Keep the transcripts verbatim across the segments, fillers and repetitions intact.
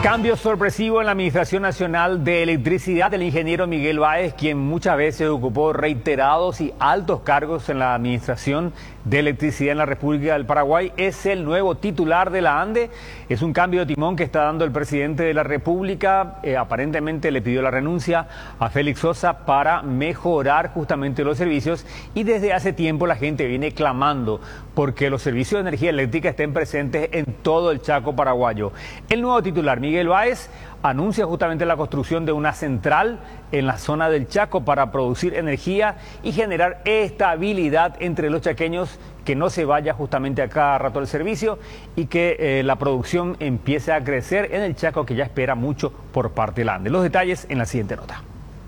Cambio sorpresivo en la Administración Nacional de Electricidad. El ingeniero Miguel Báez, quien muchas veces ocupó reiterados y altos cargos en la Administración de Electricidad en la República del Paraguay, es el nuevo titular de la ANDE. Es un cambio de timón que está dando el presidente de la República. Eh, aparentemente le pidió la renuncia a Félix Sosa para mejorar justamente los servicios, y desde hace tiempo la gente viene clamando porque los servicios de energía eléctrica estén presentes en todo el Chaco paraguayo. El nuevo titular, Miguel Báez, anuncia justamente la construcción de una central en la zona del Chaco para producir energía y generar estabilidad entre los chaqueños, que no se vaya justamente a cada rato el servicio y que eh, la producción empiece a crecer en el Chaco, que ya espera mucho por parte de la ANDE. Los detalles en la siguiente nota.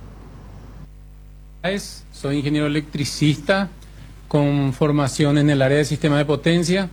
Soy ingeniero electricista con formación en el área de sistema de potencia,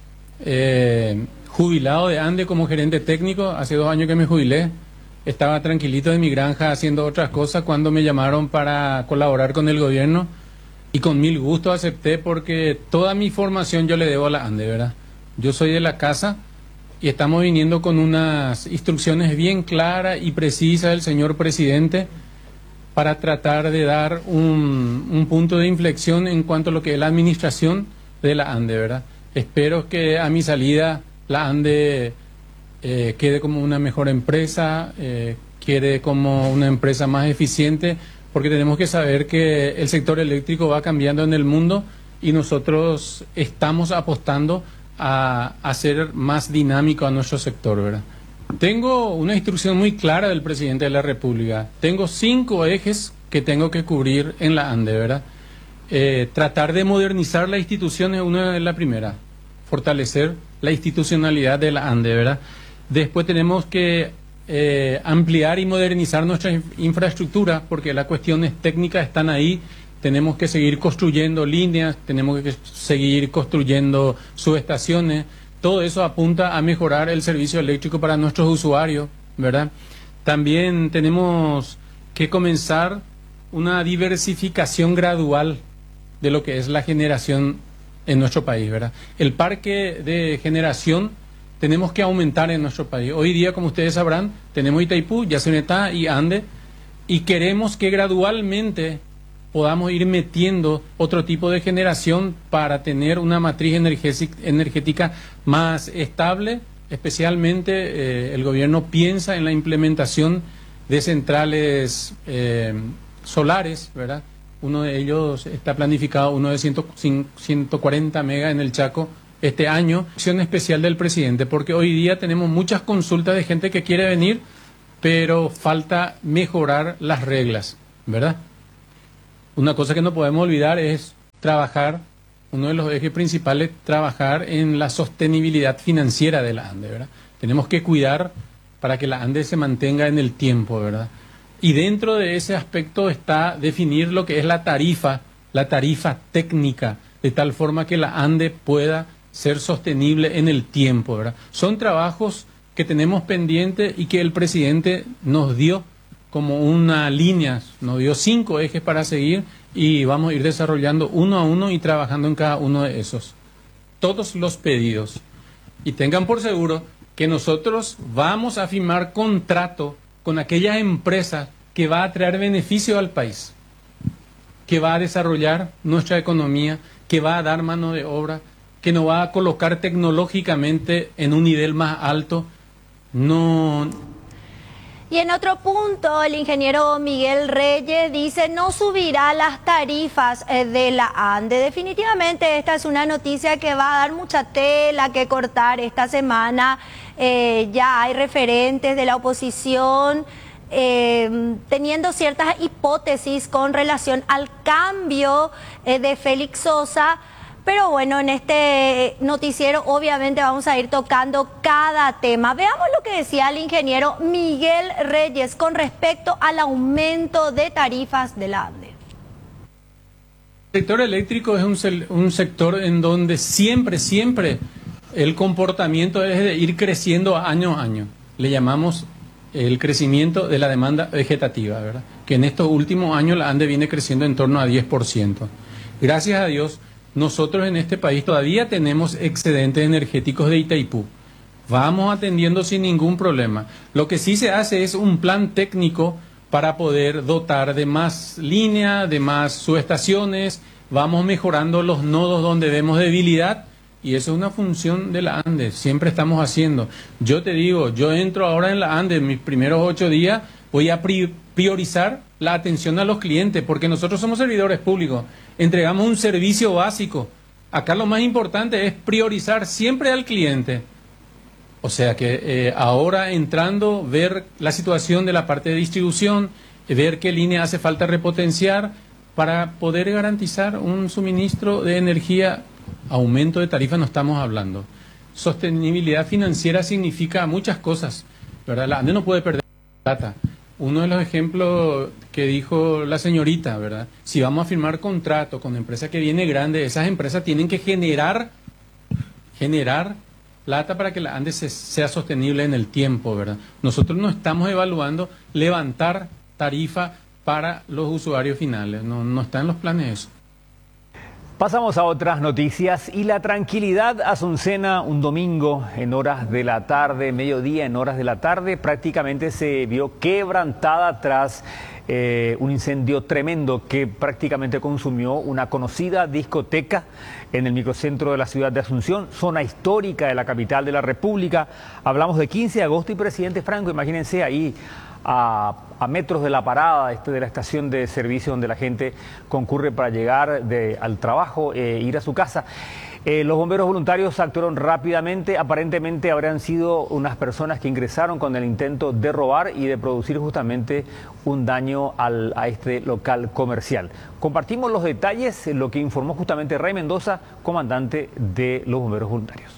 eh, jubilado de ANDE como gerente técnico. Hace dos años que me jubilé, estaba tranquilito en mi granja haciendo otras cosas cuando me llamaron para colaborar con el gobierno, y con mil gusto acepté, porque toda mi formación yo le debo a la ANDE, ¿verdad? Yo soy de la casa y estamos viniendo con unas instrucciones bien claras y precisas del señor presidente para tratar de dar un, un punto de inflexión en cuanto a lo que es la administración de la ANDE, ¿verdad? Espero que a mi salida la ANDE eh, quede como una mejor empresa, eh, quede como una empresa más eficiente, porque tenemos que saber que el sector eléctrico va cambiando en el mundo y nosotros estamos apostando a hacer más dinámico a nuestro sector, ¿verdad? Tengo una instrucción muy clara del presidente de la República. Tengo cinco ejes que tengo que cubrir en la ANDE, ¿verdad? Eh, tratar de modernizar la institución es una de las primeras. Fortalecer la institucionalidad de la ANDE, ¿verdad? Después tenemos que eh, ampliar y modernizar nuestra infraestructura, porque las cuestiones técnicas están ahí. Tenemos que seguir construyendo líneas, tenemos que seguir construyendo subestaciones. Todo eso apunta a mejorar el servicio eléctrico para nuestros usuarios, ¿verdad? También tenemos que comenzar una diversificación gradual de lo que es la generación en nuestro país, ¿verdad? El parque de generación tenemos que aumentar en nuestro país. Hoy día, como ustedes sabrán, tenemos Itaipú, Yacyretá y Ande, y queremos que gradualmente podamos ir metiendo otro tipo de generación para tener una matriz energética más estable. Especialmente eh, el gobierno piensa en la implementación de centrales eh, solares, ¿verdad? Uno de ellos está planificado, uno de ciento cuarenta megas en el Chaco este año. Acción especial del presidente, porque hoy día tenemos muchas consultas de gente que quiere venir, pero falta mejorar las reglas, ¿verdad? Una cosa que no podemos olvidar es trabajar, uno de los ejes principales, trabajar en la sostenibilidad financiera de la ANDE, ¿verdad? Tenemos que cuidar para que la ANDE se mantenga en el tiempo, ¿verdad? Y dentro de ese aspecto está definir lo que es la tarifa, la tarifa técnica, de tal forma que la ANDE pueda ser sostenible en el tiempo, ¿verdad? Son trabajos que tenemos pendientes y que el presidente nos dio como una línea, nos dio cinco ejes para seguir, y vamos a ir desarrollando uno a uno y trabajando en cada uno de esos. Todos los pedidos. Y tengan por seguro que nosotros vamos a firmar contrato con aquellas empresas que va a traer beneficio al país, que va a desarrollar nuestra economía, que va a dar mano de obra, que nos va a colocar tecnológicamente en un nivel más alto. No. Y en otro punto, el ingeniero Miguel Reyes dice no subirá las tarifas de la ANDE. Definitivamente esta es una noticia que va a dar mucha tela que cortar esta semana. Eh, ya hay referentes de la oposición eh, teniendo ciertas hipótesis con relación al cambio eh, de Félix Sosa. Pero bueno, en este noticiero obviamente vamos a ir tocando cada tema. Veamos lo que decía el ingeniero Miguel Reyes con respecto al aumento de tarifas de la ANDE. El sector eléctrico es un, un sector en donde siempre, siempre el comportamiento es de ir creciendo año a año. Le llamamos el crecimiento de la demanda vegetativa, ¿verdad? Que en estos últimos años la ANDE viene creciendo en torno a diez por ciento. Gracias a Dios, nosotros en este país todavía tenemos excedentes energéticos de Itaipú. vamos atendiendo sin ningún problema. Lo que sí se hace es un plan técnico para poder dotar de más línea, de más subestaciones, vamos mejorando los nodos donde vemos debilidad y eso es una función de la ANDE, siempre estamos haciendo. Yo te digo, yo entro ahora en la ANDE, en mis primeros ocho días voy a priorizar la atención a los clientes porque nosotros somos servidores públicos, entregamos un servicio básico. Acá lo más importante es priorizar siempre al cliente. O sea que eh, ahora entrando, ver la situación de la parte de distribución, ver qué línea hace falta repotenciar para poder garantizar un suministro de energía. Aumento de tarifa no estamos hablando. Sostenibilidad financiera significa muchas cosas, ¿verdad? La ANDE no puede perder plata. Uno de los ejemplos que dijo la señorita, ¿verdad? Si vamos a firmar contrato con empresas que viene grande, esas empresas tienen que generar, generar plata para que la ANDE se, sea sostenible en el tiempo, ¿verdad? Nosotros no estamos evaluando levantar tarifa para los usuarios finales, no, no está en los planes eso. Pasamos a otras noticias y la tranquilidad asuncena un domingo en horas de la tarde, mediodía en horas de la tarde, prácticamente se vio quebrantada tras eh, un incendio tremendo que prácticamente consumió una conocida discoteca en el microcentro de la ciudad de Asunción, zona histórica de la capital de la República. Hablamos de quince de agosto y Presidente Franco, imagínense ahí a, a metros de la parada este, de la estación de servicio donde la gente concurre para llegar de, al trabajo e eh, ir a su casa. Eh, los bomberos voluntarios actuaron rápidamente, aparentemente habrían sido unas personas que ingresaron con el intento de robar y de producir justamente un daño al, a este local comercial. Compartimos los detalles, lo que informó justamente Ray Mendoza, comandante de los bomberos voluntarios.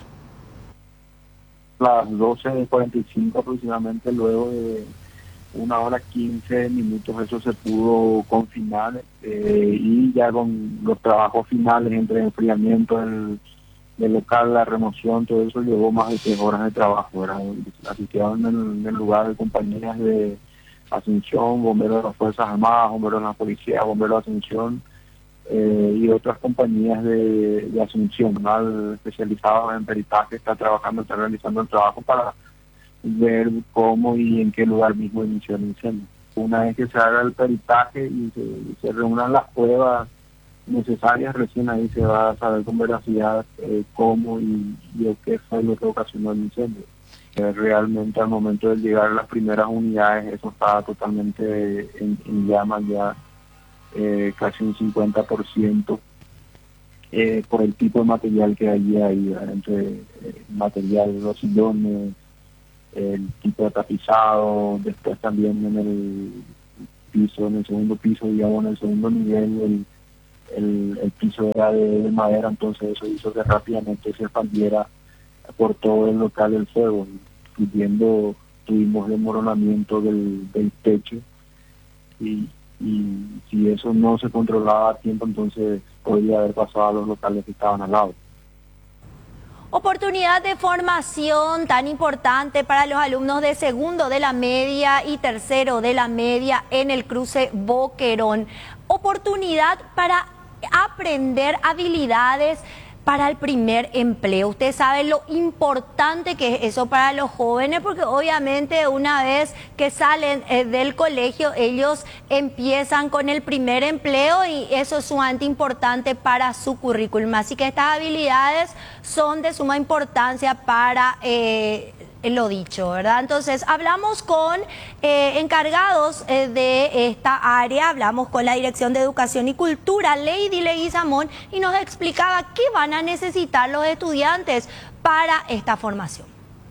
Las doce cuarenta y cinco aproximadamente, luego de una hora quince minutos, eso se pudo confinar eh, y ya con los trabajos finales entre enfriamiento del, del local, la remoción, todo eso llevó más de tres horas de trabajo. Era, asistieron en, en el lugar de compañías de Asunción, bomberos de las Fuerzas Armadas, bomberos de la Policía, bomberos de Asunción eh, y otras compañías de, de Asunción, ¿no? Especializados en peritaje, está trabajando, está realizando el trabajo para ver cómo y en qué lugar mismo inició el incendio. Una vez que se haga el peritaje y se, se reúnan las pruebas necesarias, recién ahí se va a saber con veracidad eh, cómo y, y qué fue lo que ocasionó el incendio. Eh, realmente al momento de llegar a las primeras unidades, eso estaba totalmente en, en llamas ya, eh, casi un cincuenta por ciento eh, por el tipo de material que había ahí, entre eh, material de los sillones, el tipo de tapizado, después también en el piso, en el segundo piso, digamos, en el segundo nivel, el, el, el piso era de, de madera, entonces eso hizo que rápidamente se expandiera por todo el local el fuego, incluyendo, tuvimos desmoronamiento del, del techo, y, y si eso no se controlaba a tiempo, entonces podría haber pasado a los locales que estaban al lado. Oportunidad de formación tan importante para los alumnos de segundo de la media y tercero de la media en el cruce Boquerón. Oportunidad para aprender habilidades para el primer empleo. Usted sabe lo importante que es eso para los jóvenes, porque obviamente una vez que salen eh, del colegio, ellos empiezan con el primer empleo y eso es sumamente importante para su currículum. Así que estas habilidades son de suma importancia para eh, lo dicho, ¿verdad? Entonces, hablamos con eh, encargados eh, de esta área, hablamos con la Dirección de Educación y Cultura, Lady Leguizamón, y nos explicaba qué van a necesitar los estudiantes para esta formación.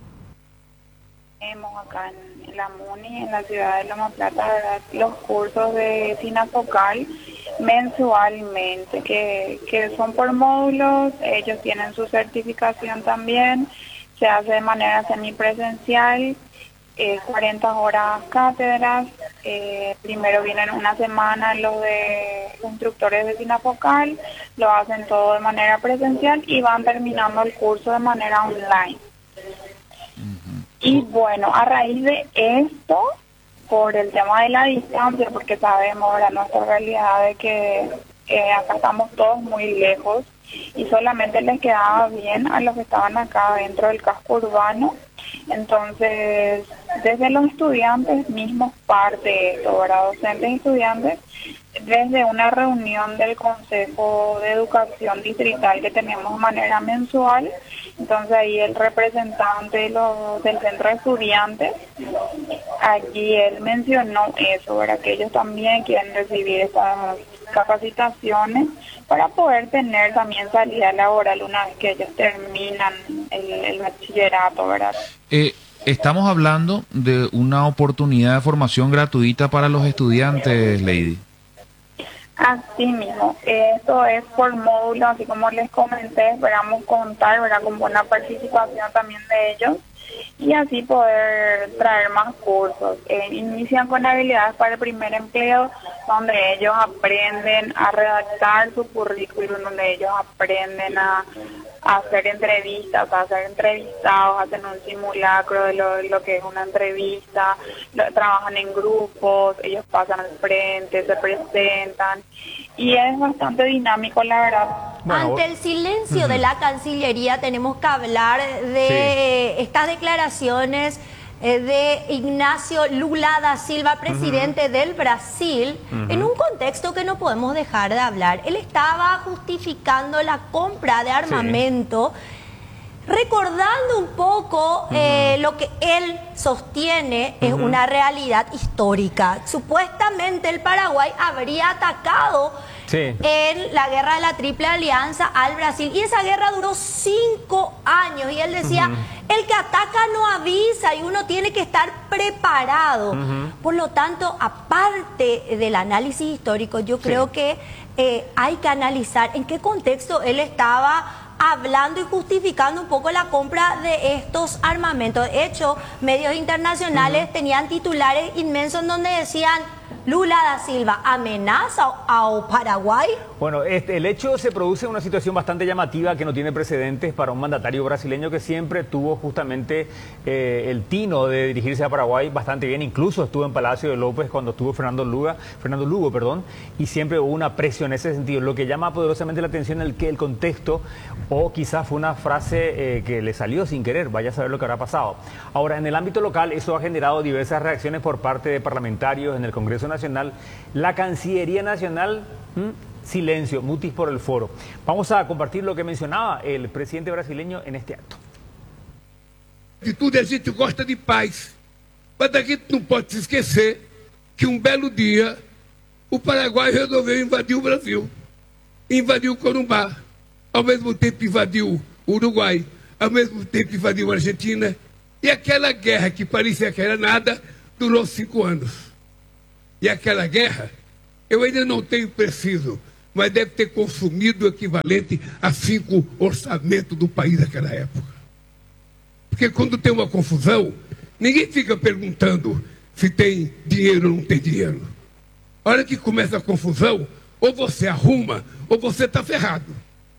Tenemos acá en la MUNI, en la ciudad de Loma Plata, ¿verdad?, los cursos de Sinafocal mensualmente, que, que son por módulos, ellos tienen su certificación también. Se hace de manera semipresencial, eh, cuarenta horas cátedras. Eh, primero vienen una semana los de instructores de Sinafocal, lo hacen todo de manera presencial y van terminando el curso de manera online. Uh-huh. Y bueno, a raíz de esto, por el tema de la distancia, porque sabemos ahora nuestra realidad de que eh, acá estamos todos muy lejos, y solamente les quedaba bien a los que estaban acá dentro del casco urbano Entonces, desde los estudiantes mismos parte de esto, ¿verdad? Docentes y estudiantes, desde una reunión del Consejo de Educación Distrital que tenemos de manera mensual. Entonces ahí el representante de los, del centro de estudiantes, allí él mencionó eso, ¿verdad? Que ellos también quieren recibir estas capacitaciones para poder tener también salida laboral una vez que ellos terminan el, el bachillerato, ¿verdad? Eh, estamos hablando de una oportunidad de formación gratuita para los estudiantes, Lady. Así mismo, esto es por módulo, así como les comenté, esperamos contar, ¿verdad?, con buena participación también de ellos y así poder traer más cursos. Eh, inician con habilidades para el primer empleo, donde ellos aprenden a redactar su currículum, donde ellos aprenden a, a hacer entrevistas, a ser entrevistados, hacen un simulacro de lo, lo que es una entrevista, lo, trabajan en grupos, ellos pasan al frente, se presentan y es bastante dinámico, la verdad. Bueno, ante el silencio uh-huh. de la Cancillería tenemos que hablar de sí. estas declaraciones eh, de Ignacio Lula da Silva, presidente uh-huh. del Brasil, uh-huh. en un contexto que no podemos dejar de hablar. Él estaba justificando la compra de armamento, sí. recordando un poco uh-huh. eh, lo que él sostiene uh-huh. es una realidad histórica. Supuestamente el Paraguay habría atacado sí. en la guerra de la Triple Alianza al Brasil, y esa guerra duró cinco años, y él decía, uh-huh. el que ataca no avisa y uno tiene que estar preparado. Uh-huh. Por lo tanto, aparte del análisis histórico, yo creo sí. que eh, hay que analizar en qué contexto él estaba hablando y justificando un poco la compra de estos armamentos. De hecho, medios internacionales uh-huh. tenían titulares inmensos en donde decían: Lula da Silva amenaza a Paraguay. Bueno, este, el hecho se produce en una situación bastante llamativa que no tiene precedentes para un mandatario brasileño que siempre tuvo justamente eh, el tino de dirigirse a Paraguay bastante bien. Incluso estuvo en Palacio de López cuando estuvo Fernando Lugo, Fernando Lugo, perdón, y siempre hubo una presión en ese sentido. Lo que llama poderosamente la atención es el, que el contexto, o quizás fue una frase eh, que le salió sin querer, vaya a saber lo que habrá pasado. Ahora, en el ámbito local, eso ha generado diversas reacciones por parte de parlamentarios en el Congreso Nacional. Nacional, la Cancillería Nacional, ¿m? silencio, mutis por el foro. Vamos a compartir lo que mencionaba el presidente brasileño en este acto. De tudo a gente gosta de paz, mas a gente não pode se esquecer que um belo dia o Paraguai resolveu invadir o Brasil, invadiu o Corumbá, ao mesmo tempo invadiu o Uruguai, ao mesmo tempo invadiu a Argentina, e aquela guerra que parecia que era nada durou cinco anos. E aquela guerra, eu ainda não tenho preciso, mas deve ter consumido o equivalente a cinco orçamentos do país naquela época. Porque quando tem uma confusão, ninguém fica perguntando se tem dinheiro ou não tem dinheiro. A hora que começa a confusão, ou você arruma, ou você está ferrado.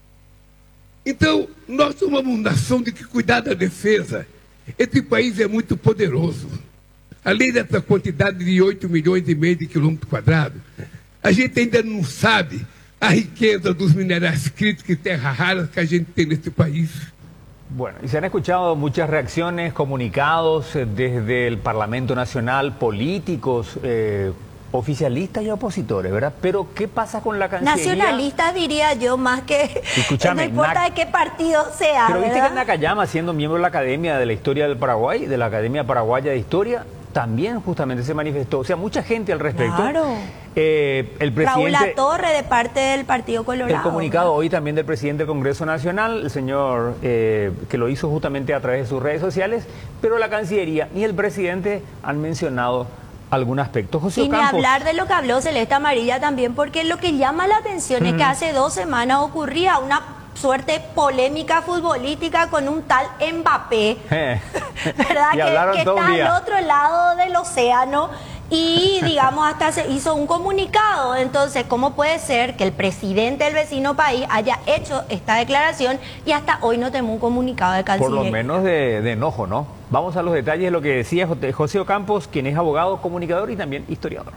Então, nós somos uma nação de que cuidar da defesa. Esse país é muito poderoso. Além dessa quantidade de oito milhões e meio de quilômetros quadrados, a gente ainda não sabe a riqueza dos minerais críticos e terras raras que a gente tem nesse país. Bueno, y se han escuchado muchas reacciones, comunicados eh, desde el Parlamento Nacional, políticos, eh, oficialistas y opositores, ¿verdad? Pero, ¿qué pasa con la Cancillería? Nacionalistas, diría yo, más que... Escúchame, no importa de qué partido sea, pero viste ¿verdad? que Nakayama, siendo miembro de la Academia de la Historia del Paraguay, de la Academia Paraguaya de Historia, también justamente se manifestó. O sea, mucha gente al respecto. Claro. Eh, el presidente, Raúl Latorre, de parte del Partido Colorado. El comunicado hoy también del presidente del Congreso Nacional, el señor, eh, que lo hizo justamente a través de sus redes sociales, pero la Cancillería ni el presidente han mencionado algún aspecto. José Y ni Ocampos, hablar de lo que habló Celeste Amarilla también, porque lo que llama la atención mm. es que hace dos semanas ocurría una suerte polémica futbolística con un tal Mbappé, eh. ¿verdad? Y que hablaron que todo un está día. al otro lado del océano. Y, digamos, hasta se hizo un comunicado. Entonces, ¿cómo puede ser que el presidente del vecino país haya hecho esta declaración y hasta hoy no tenemos un comunicado de Cancillería? Por lo menos de, de enojo, ¿no? Vamos a los detalles de lo que decía José Ocampos, quien es abogado, comunicador y también historiador.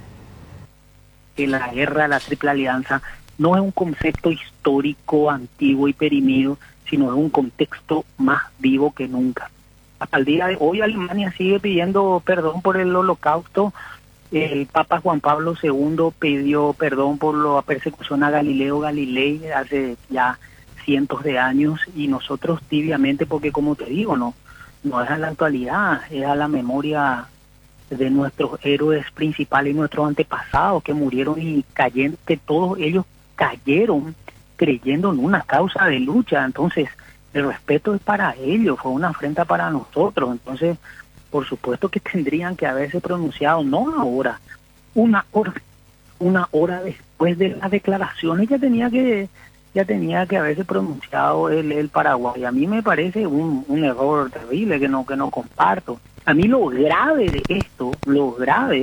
Que la guerra de la Triple Alianza no es un concepto histórico, antiguo y perimido, sino es un contexto más vivo que nunca. Hasta el día de hoy Alemania sigue pidiendo perdón por el holocausto. El Papa Juan Pablo segundo pidió perdón por la persecución a Galileo Galilei hace ya cientos de años, y nosotros tibiamente, porque como te digo, no, no es a la actualidad, es a la memoria de nuestros héroes principales y nuestros antepasados que murieron y cayeron, que todos ellos cayeron creyendo en una causa de lucha. Entonces el respeto es para ellos, fue una afrenta para nosotros. Entonces, por supuesto que tendrían que haberse pronunciado, no ahora, una hora, una hora después de las declaraciones ya tenía que, ya tenía que haberse pronunciado el, el Paraguay. A mí me parece un, un error terrible que no, que no comparto. A mí lo grave de esto, lo grave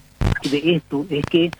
de esto es que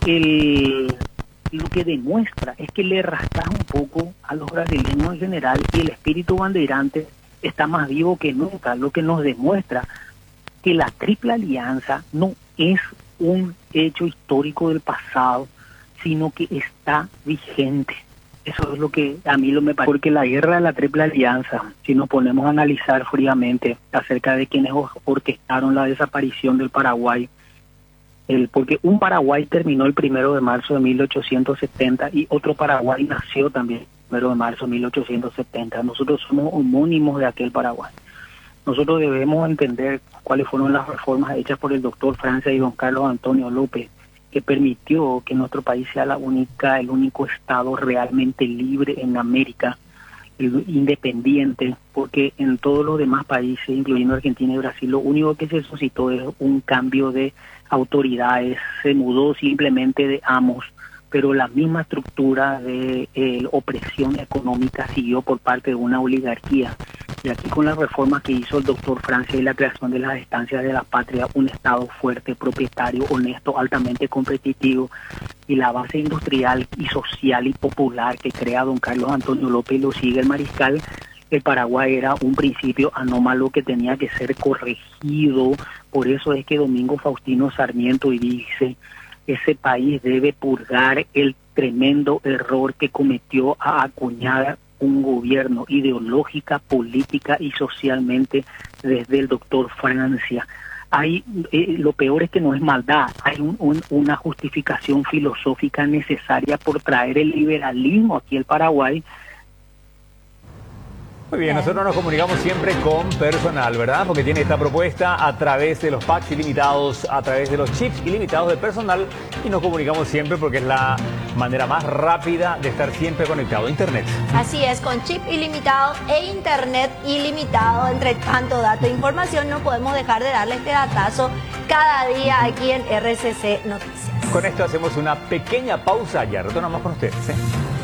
el lo que demuestra es que le rascas un poco a los brasileños en general, y el espíritu bandeirante está más vivo que nunca, lo que nos demuestra que la Triple Alianza no es un hecho histórico del pasado, sino que está vigente. Eso es lo que a mí lo me parece, porque la guerra de la Triple Alianza, si nos ponemos a analizar fríamente acerca de quienes orquestaron la desaparición del Paraguay, El, porque un Paraguay terminó el primero de marzo de mil ochocientos setenta y otro Paraguay nació también el primero de marzo de mil ochocientos setenta. Nosotros somos homónimos de aquel Paraguay. Nosotros debemos entender cuáles fueron las reformas hechas por el doctor Francia y don Carlos Antonio López, que permitió que nuestro país sea la única, el único estado realmente libre en América, independiente, porque en todos los demás países, incluyendo Argentina y Brasil, lo único que se suscitó es un cambio de autoridades, se mudó simplemente de amos, pero la misma estructura de eh, opresión económica siguió por parte de una oligarquía. Y aquí, con las reformas que hizo el doctor Francia y la creación de las estancias de la patria, un Estado fuerte, propietario, honesto, altamente competitivo, y la base industrial y social y popular que crea don Carlos Antonio López y lo sigue el Mariscal, el Paraguay era un principio anómalo que tenía que ser corregido. Por eso es que Domingo Faustino Sarmiento y dice: ese país debe purgar el tremendo error que cometió a acuñar un gobierno ideológica, política y socialmente desde el doctor Francia. Hay, eh, lo peor es que no es maldad, hay un, un, una justificación filosófica necesaria por traer el liberalismo aquí al Paraguay. Muy bien, nosotros nos comunicamos siempre con personal, ¿verdad? Porque tiene esta propuesta a través de los packs ilimitados, a través de los chips ilimitados de personal, y nos comunicamos siempre porque es la manera más rápida de estar siempre conectado a Internet. Así es, con chip ilimitado e Internet ilimitado. Entre tanto dato e información, no podemos dejar de darle este datazo cada día aquí en R C C Noticias. Con esto hacemos una pequeña pausa, ya retornamos con ustedes, ¿eh?